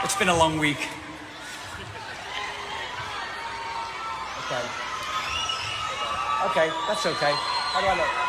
It's been a long week. Okay. Okay, that's okay. How do I look?